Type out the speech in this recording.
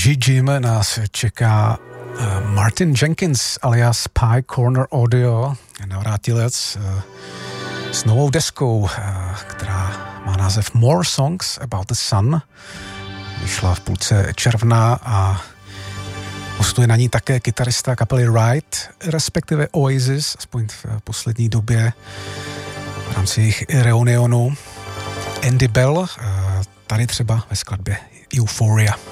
G-Gym nás čeká Martin Jenkins alias Pie Corner Audio, navrátilec s novou deskou, která má název More Songs About the Sun. Vyšla v půlce června a hostuje na ní také kytarista kapely Ride, respektive Oasis, aspoň v poslední době v rámci jejich reunionu, Andy Bell, tady třeba ve skladbě Euphoria.